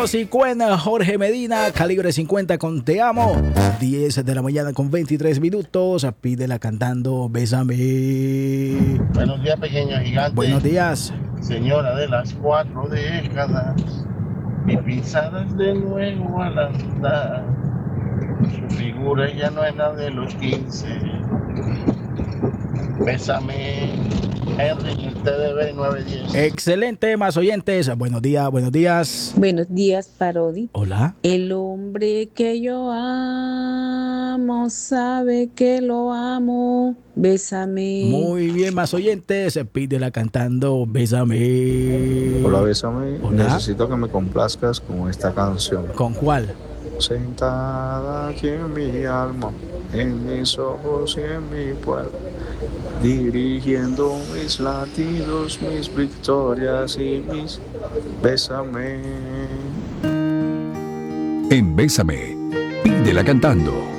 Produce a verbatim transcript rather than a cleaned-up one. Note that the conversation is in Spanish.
Rosy Cuena, Jorge Medina, Calibre cincuenta con Te Amo. diez de la mañana con veintitrés minutos. Pídela cantando Bésame. Buenos días, pequeño gigante. Buenos días. Señora de las cuatro décadas, mis pisadas de nuevo al andar. Su figura ya no es la de los quince. Bésame, Henry, T D B nueve diez. Excelente, más oyentes. Buenos días, buenos días. Buenos días, Parodi. Hola. El hombre que yo amo sabe que lo amo. Bésame. Muy bien, más oyentes. Pídela cantando Bésame. Hola, Bésame. Hola. Necesito que me complazcas con esta canción. ¿Con cuál? Sentada aquí en mi alma, en mis ojos y en mi pueblo, dirigiendo mis latidos, mis victorias y mis Bésame. En Bésame, pídela cantando.